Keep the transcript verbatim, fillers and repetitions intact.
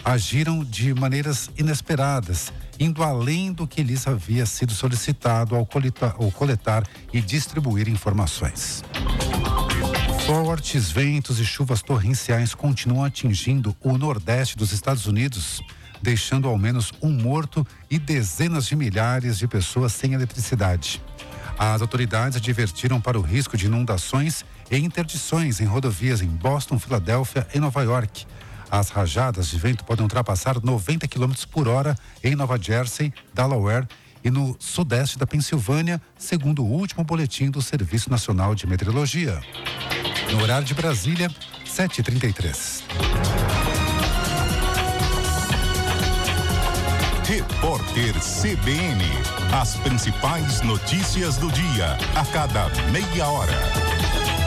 agiram de maneiras inesperadas, indo além do que lhes havia sido solicitado ao coletar, ao coletar e distribuir informações. Fortes ventos e chuvas torrenciais continuam atingindo o nordeste dos Estados Unidos, deixando ao menos um morto e dezenas de milhares de pessoas sem eletricidade. As autoridades advertiram para o risco de inundações e interdições em rodovias em Boston, Filadélfia e Nova York. As rajadas de vento podem ultrapassar noventa quilômetros por hora em Nova Jersey, Delaware e no sudeste da Pensilvânia, segundo o último boletim do Serviço Nacional de Meteorologia. No horário de Brasília, sete e trinta e três. Repórter C B N. As principais notícias do dia, a cada meia hora.